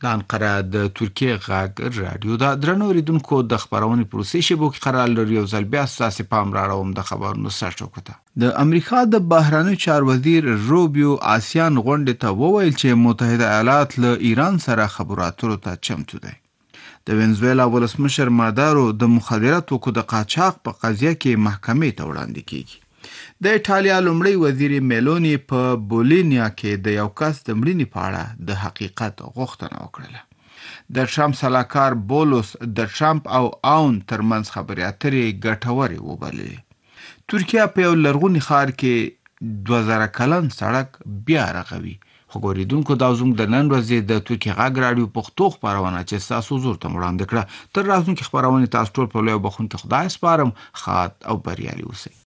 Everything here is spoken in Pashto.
د انقره د ترکیه غږ رادیو دا درنو اوریدونکو د خبرونې پروسې شبو کې قرار لري یو ځل بیا اساسي پام راړوم د خبرونو سرټکو د امریکا د بهرنی چار وزیر روبیو آسیان غونډې ته وویل چې متحده ایالات له ایران سره خبرو اترو ته چمتو دي. د وینزویلا ولسمشر مادارو د مخدرات توکو د قاچاق په قضیه کې محکمې ته وړاندې کیږي. د ایټالیا لومړی وزیر میلونی په بولینیا کې د یو کس د مړینې په اړه د حقیقت غوښتنه وکړه. د ټرمپ سلاکار بولوس د ټرمپ او آون ترمنځ خبرې اترې ګټورې وبللې. ترکیه په یو لرغوني ښار کې 2000 کلن سړک بیا رغوي. خو ګوریدونکو دا زموږ د نن ورځې د ترکیه غږ رادیو پښتو خبرونه چې تاسو حضور ته وړاندې کړه. تر راتلونکي خبرونه تاسو ټول په لوی بخون کې خدای سپارم. ښاد او بریالي اوسئ.